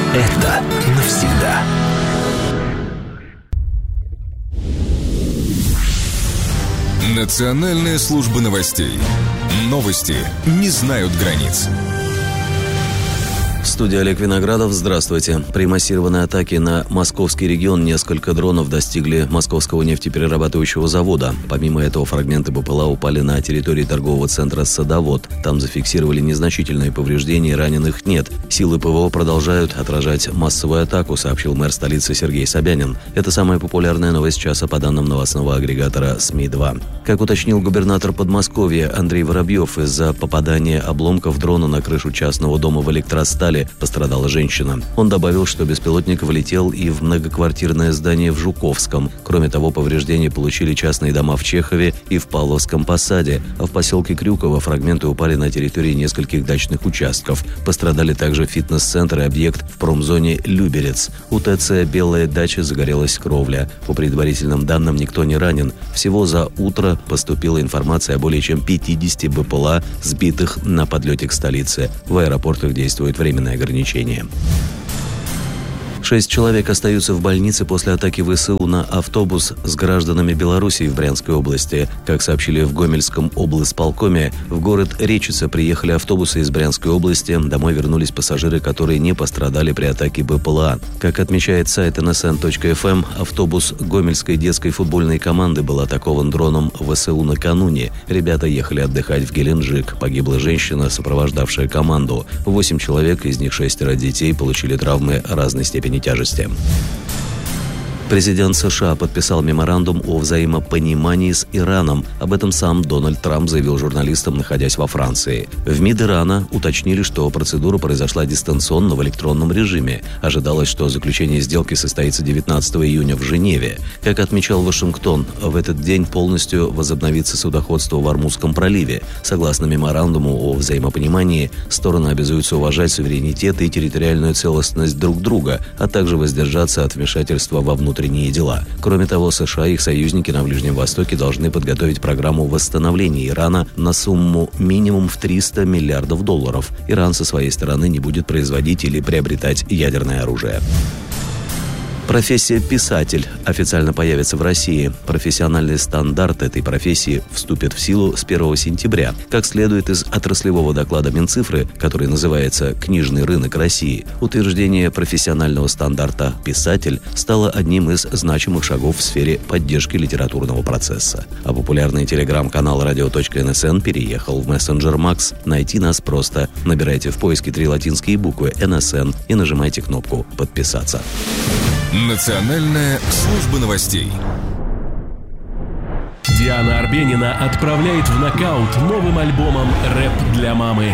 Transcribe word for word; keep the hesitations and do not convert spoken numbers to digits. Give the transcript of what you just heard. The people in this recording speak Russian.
Это навсегда. Национальная служба новостей. Новости не знают границ. В студии Олег Виноградов. Здравствуйте. При массированной атаке на московский регион несколько дронов достигли московского нефтеперерабатывающего завода. Помимо этого, фрагменты БПЛА упали на территории торгового центра «Садовод». Там зафиксировали незначительные повреждения, раненых нет. Силы ПВО продолжают отражать массовую атаку, сообщил мэр столицы Сергей Собянин. Это самая популярная новость часа по данным новостного агрегатора СМИ два. Как уточнил губернатор Подмосковья Андрей Воробьев, из-за попадания обломков дрона на крышу частного дома в Электростале пострадала женщина. Он добавил, что беспилотник влетел и в многоквартирное здание в Жуковском. Кроме того, повреждения получили частные дома в Чехове и в Павловском Посаде, а в поселке Крюково фрагменты упали на территории нескольких дачных участков. Пострадали также фитнес-центр и объект в промзоне Люберец. У ТЦ «Белая дача» загорелась кровля. По предварительным данным, никто не ранен. Всего за утро поступила информация о более чем пятидесяти БПЛА, сбитых на подлете к столице. В аэропортах действует временное ограничения. Шесть человек остаются в больнице после атаки ВСУ на автобус с гражданами Белоруссии в Брянской области. Как сообщили в Гомельском облсполкоме, в город Речица приехали автобусы из Брянской области. Домой вернулись пассажиры, которые не пострадали при атаке БПЛА. Как отмечает сайт эн эс эн точка эф эм, автобус Гомельской детской футбольной команды был атакован дроном ВСУ накануне. Ребята ехали отдыхать в Геленджик. Погибла женщина, сопровождавшая команду. Восемь человек, из них шестеро детей, получили травмы разной степени тяжести. Президент США подписал меморандум о взаимопонимании с Ираном. Об этом сам Дональд Трамп заявил журналистам, находясь во Франции. В МИД Ирана уточнили, что процедура произошла дистанционно в электронном режиме. Ожидалось, что заключение сделки состоится девятнадцатого июня в Женеве. Как отмечал Вашингтон, в этот день полностью возобновится судоходство в Ормузском проливе. Согласно меморандуму о взаимопонимании, стороны обязуются уважать суверенитет и территориальную целостность друг друга, а также воздержаться от вмешательства во внутренние дела. Кроме того, США и их союзники на Ближнем Востоке должны подготовить программу восстановления Ирана на сумму минимум в триста миллиардов долларов. Иран со своей стороны не будет производить или приобретать ядерное оружие. Профессия «писатель» официально появится в России. Профессиональный стандарт этой профессии вступит в силу с первого сентября. Как следует из отраслевого доклада Минцифры, который называется «Книжный рынок России», утверждение профессионального стандарта «писатель» стало одним из значимых шагов в сфере поддержки литературного процесса. А популярный телеграм-канал радио точка эн эс эн переехал в мессенджер Макс. Найти нас просто. Набирайте в поиске три латинские буквы «эн эс эн» и нажимайте кнопку «Подписаться». Национальная служба новостей. Диана Арбенина отправляет в нокаут новым альбомом «Рэп для мамы».